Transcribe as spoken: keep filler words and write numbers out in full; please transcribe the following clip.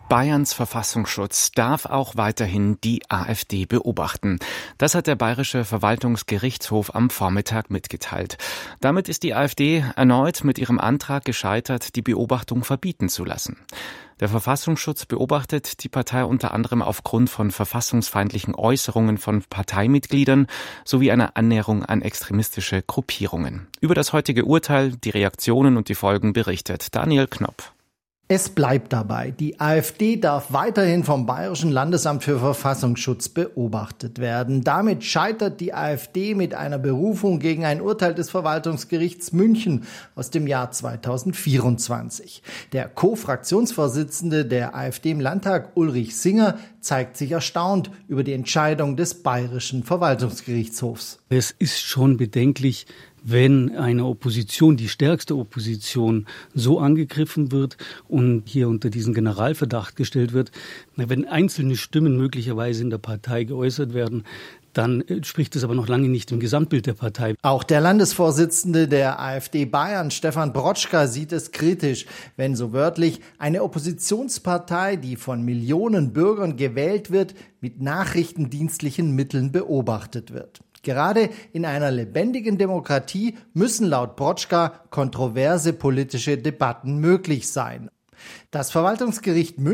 Bayerns Verfassungsschutz darf auch weiterhin die AfD beobachten. Das hat der Bayerische Verwaltungsgerichtshof am Vormittag mitgeteilt. Damit ist die AfD erneut mit ihrem Antrag gescheitert, die Beobachtung verbieten zu lassen. Der Verfassungsschutz beobachtet die Partei unter anderem aufgrund von verfassungsfeindlichen Äußerungen von Parteimitgliedern sowie einer Annäherung an extremistische Gruppierungen. Über das heutige Urteil, die Reaktionen und die Folgen berichtet Daniel Knopp. Es bleibt dabei, die AfD darf weiterhin vom Bayerischen Landesamt für Verfassungsschutz beobachtet werden. Damit scheitert die AfD mit einer Berufung gegen ein Urteil des Verwaltungsgerichts München aus dem Jahr zweitausendvierundzwanzig. Der Co-Fraktionsvorsitzende der AfD im Landtag, Ulrich Singer, zeigt sich erstaunt über die Entscheidung des Bayerischen Verwaltungsgerichtshofs. Es ist schon bedenklich, wenn eine Opposition, die stärkste Opposition, so angegriffen wird und hier unter diesen Generalverdacht gestellt wird. Wenn einzelne Stimmen möglicherweise in der Partei geäußert werden, dann spricht es aber noch lange nicht im Gesamtbild der Partei. Auch der Landesvorsitzende der AfD Bayern, Stefan Brotschka, sieht es kritisch, wenn so wörtlich eine Oppositionspartei, die von Millionen Bürgern gewählt wird, mit nachrichtendienstlichen Mitteln beobachtet wird. Gerade in einer lebendigen Demokratie müssen laut Brotschka kontroverse politische Debatten möglich sein. Das Verwaltungsgericht München